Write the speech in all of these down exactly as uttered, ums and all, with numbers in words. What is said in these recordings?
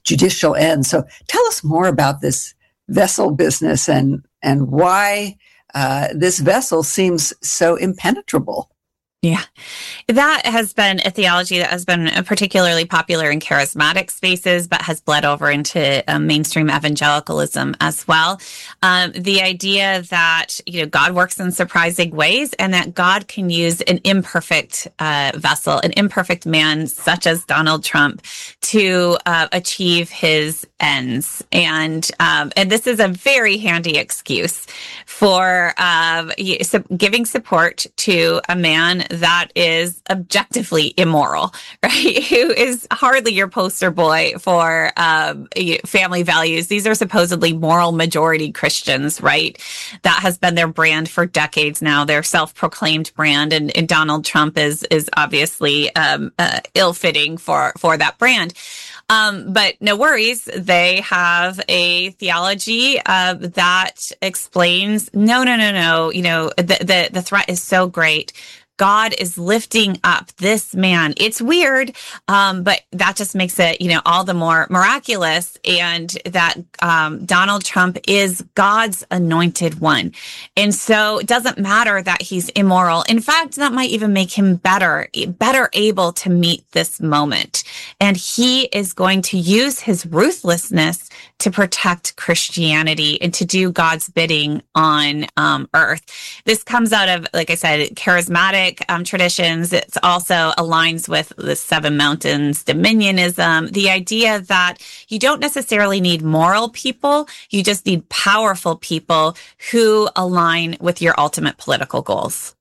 judicial ends. So tell us more about this vessel business and and why uh, this vessel seems so impenetrable. Yeah, that has been a theology that has been particularly popular in charismatic spaces, but has bled over into um, mainstream evangelicalism as well. Um, the idea that, you know, God works in surprising ways and that God can use an imperfect uh, vessel, an imperfect man such as Donald Trump to uh, achieve his ends. And um, and this is a very handy excuse for uh, giving support to a man that is objectively immoral, right? Who is hardly your poster boy for um, family values. These are supposedly moral majority Christians, right? That has been their brand for decades now, their self-proclaimed brand. And, and Donald Trump is is obviously um, uh, ill-fitting for, for that brand. Um, but no worries. They have a theology uh, that explains, no, no, no, no. You know, the, the, the threat is so great. God is lifting up this man. It's weird, um, but that just makes it, you know, all the more miraculous. And that um, Donald Trump is God's anointed one. And so it doesn't matter that he's immoral. In fact, that might even make him better, better able to meet this moment. And he is going to use his ruthlessness to protect Christianity and to do God's bidding on um, earth. This comes out of, like I said, charismatic Um, traditions. It also aligns with the Seven Mountains dominionism, the idea that you don't necessarily need moral people, you just need powerful people who align with your ultimate political goals.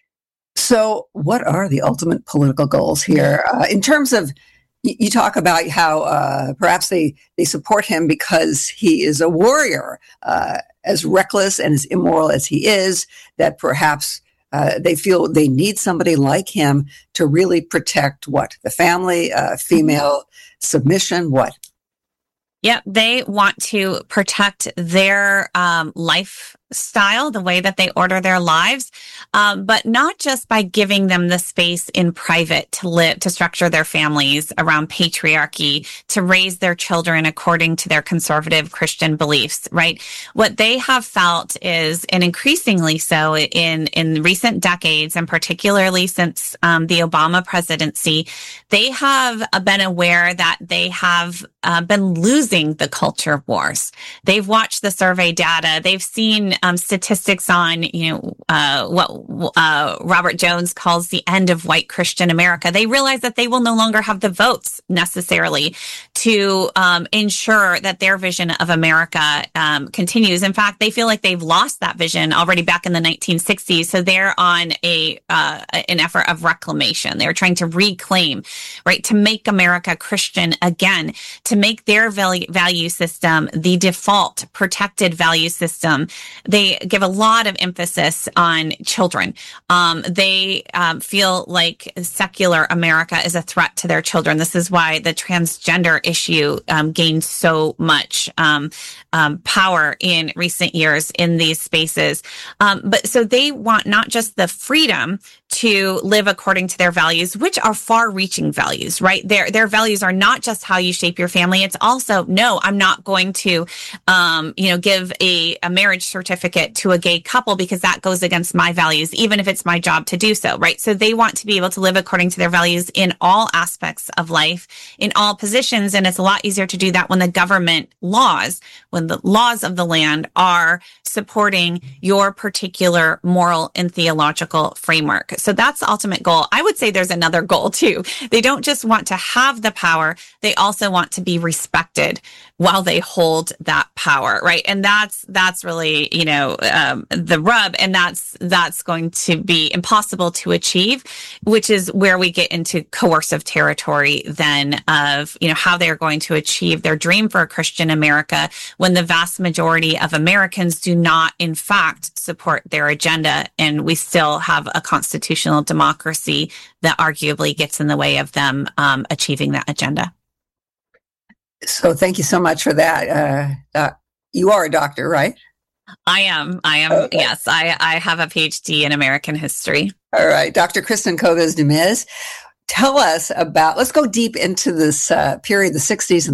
So what are the ultimate political goals here? Uh, in terms of, you talk about how uh, perhaps they, they support him because he is a warrior, uh, as reckless and as immoral as he is, that perhaps Uh, they feel they need somebody like him to really protect what? The family, uh, female submission, what? Yeah, they want to protect their um, lifestyle, the way that they order their lives, um, but not just by giving them the space in private to live, to structure their families around patriarchy, to raise their children according to their conservative Christian beliefs, right? What they have felt is, and increasingly so in, in recent decades, and particularly since um, the Obama presidency, they have been aware that they have uh, been losing the culture wars. They've watched the survey data. They've seen um, statistics on, you know, uh, what uh, Robert Jones calls the end of white Christian America. They realize that they will no longer have the votes necessarily to um, ensure that their vision of America um, continues. In fact, they feel like they've lost that vision already back in the nineteen sixties. So they're on a uh, an effort of reclamation. They're trying to reclaim, right, to make America Christian again, to make their value value system the default protected value system. They give a lot of emphasis on children. Um, they um, feel like secular America is a threat to their children. This is why the transgender issue um, gained so much um, um, power in recent years in these spaces. Um, but so they want not just the freedom to live according to their values, which are far-reaching values, right? Their their values are not just how you shape your family. It's also, no, I'm not going to, um, you know, give a, a marriage certificate to a gay couple because that goes against my values, even if it's my job to do so, right? So they want to be able to live according to their values in all aspects of life, in all positions. And it's a lot easier to do that when the government laws, when the laws of the land are supporting your particular moral and theological framework. So that's the ultimate goal. I would say there's another goal too. They don't just want to have the power. They also want to be respected while they hold that power, right? And that's, that's really, you know, um, the rub. And that's, that's going to be impossible to achieve, which is where we get into coercive territory then of, you know, how they're going to achieve their dream for a Christian America when the vast majority of Americans do not, in fact, support their agenda. And we still have a constitutional democracy that arguably gets in the way of them um, achieving that agenda. So thank you so much for that. Uh, uh, you are a doctor, right? I am. I am. Okay. Yes, I, I have a P H D in American history. All right. Doctor Kristen Koves-Dumez, tell us about, let's go deep into this uh, period, the sixties and